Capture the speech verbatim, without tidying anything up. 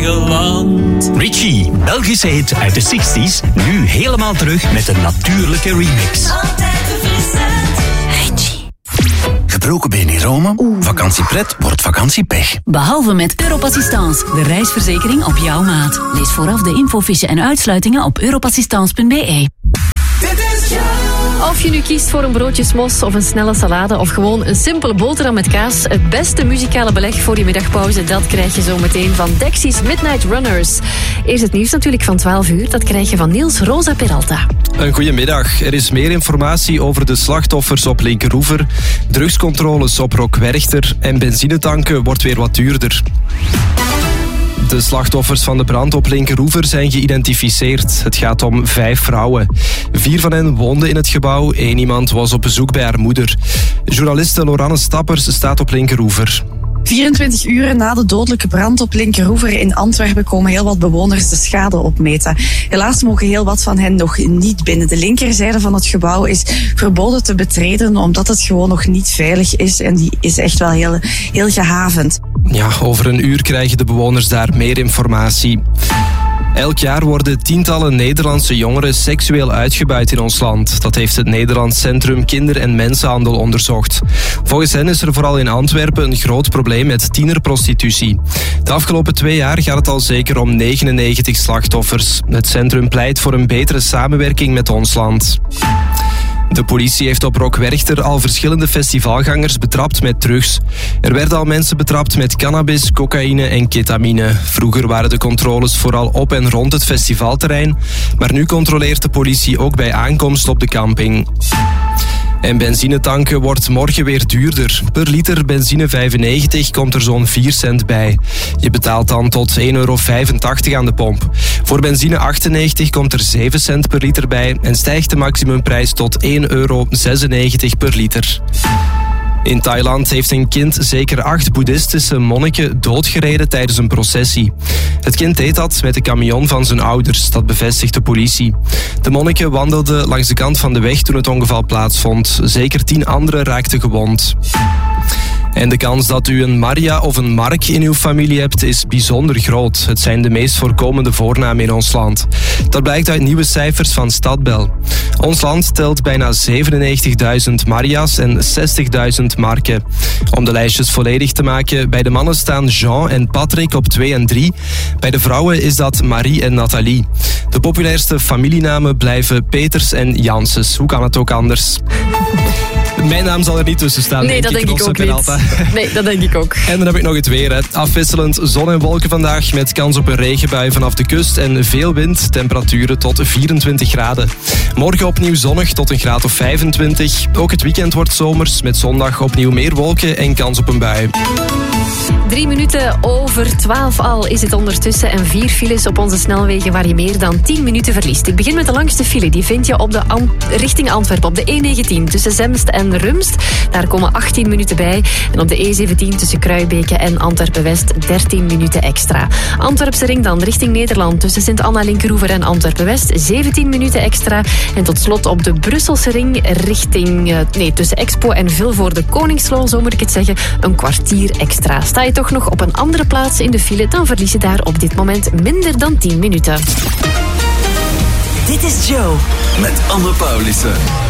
land. Richie, Belgische hit uit de zestig's, nu helemaal terug met een natuurlijke remix. Altijd verfrissend. Richie. Gebroken been in Rome? Vakantiepret wordt vakantiepech. Behalve met Europassistance, de reisverzekering op jouw maat. Lees vooraf de infofiche en uitsluitingen op europassistance punt b e. Of je nu kiest voor een broodje smos of een snelle salade of gewoon een simpele boterham met kaas, het beste muzikale beleg voor je middagpauze, dat krijg je zo meteen van Dexys Midnight Runners. Eerst het nieuws natuurlijk van twaalf uur, dat krijg je van Niels Rosa Peralta. Een goedemiddag. Er is meer informatie over de slachtoffers op Linkeroever, drugscontroles op Rockwerchter en benzinetanken wordt weer wat duurder. De slachtoffers van de brand op Linkeroever zijn geïdentificeerd. Het gaat om vijf vrouwen. Vier van hen woonden in het gebouw. Eén iemand was op bezoek bij haar moeder. Journaliste Loranne Stappers staat op Linkeroever. vierentwintig uur na de dodelijke brand op Linkeroever in Antwerpen komen heel wat bewoners de schade opmeten. Helaas mogen heel wat van hen nog niet binnen. De linkerzijde van het gebouw is verboden te betreden omdat het gewoon nog niet veilig is en die is echt wel heel, heel gehavend. Ja, over een uur krijgen de bewoners daar meer informatie. Elk jaar worden tientallen Nederlandse jongeren seksueel uitgebuit in ons land. Dat heeft het Nederlands Centrum Kinder- en Mensenhandel onderzocht. Volgens hen is er vooral in Antwerpen een groot probleem met tienerprostitutie. De afgelopen twee jaar gaat het al zeker om negenennegentig slachtoffers. Het centrum pleit voor een betere samenwerking met ons land. De politie heeft op Rockwerchter al verschillende festivalgangers betrapt met drugs. Er werden al mensen betrapt met cannabis, cocaïne en ketamine. Vroeger waren de controles vooral op en rond het festivalterrein, maar nu controleert de politie ook bij aankomst op de camping. En benzinetanken wordt morgen weer duurder. Per liter benzine vijfennegentig komt er zo'n vier cent bij. Je betaalt dan tot één euro vijfentachtig aan de pomp. Voor benzine achtennegentig komt er zeven cent per liter bij en stijgt de maximumprijs tot één euro zesennegentig per liter. In Thailand heeft een kind zeker acht boeddhistische monniken doodgereden tijdens een processie. Het kind deed dat met de camion van zijn ouders, dat bevestigt de politie. De monniken wandelden langs de kant van de weg toen het ongeval plaatsvond. Zeker tien anderen raakten gewond. En de kans dat u een Maria of een Mark in uw familie hebt is bijzonder groot. Het zijn de meest voorkomende voornamen in ons land. Dat blijkt uit nieuwe cijfers van Stadbel. Ons land telt bijna zevenennegentigduizend Maria's en zestigduizend Marken. Om de lijstjes volledig te maken, bij de mannen staan Jean en Patrick op twee en drie. Bij de vrouwen is dat Marie en Nathalie. De populairste familienamen blijven Peters en Janssens. Hoe kan het ook anders? Mijn naam zal er niet tussen staan. Nee, dat denk ik ook niet. Nee, dat denk ik ook. En dan heb ik nog het weer. Hè. Afwisselend zon en wolken vandaag met kans op een regenbui vanaf de kust en veel wind. Temperaturen tot vierentwintig graden. Morgen opnieuw zonnig tot een graad of vijfentwintig. Ook het weekend wordt zomers met zondag opnieuw meer wolken en kans op een bui. Drie minuten over twaalf al is het ondertussen en vier files op onze snelwegen waar je meer dan tien minuten verliest. Ik begin met de langste file. Die vind je op de Ant- richting Antwerpen op de E negentien tussen Zemst en Rumst. Daar komen achttien minuten bij. En op de E zeventien tussen Kruibeke en Antwerpen-West dertien minuten extra. Antwerpse ring dan richting Nederland tussen Sint-Anna-Linkeroever en Antwerpen-West zeventien minuten extra. En tot slot op de Brusselse ring richting, nee, tussen Expo en Vilvoorde Koningsloon, zo moet ik het zeggen, een kwartier extra. Sta je toch nog op een andere plaats in de file, dan verlies je daar op dit moment minder dan tien minuten. Dit is Joe. Met Anne Paulissen.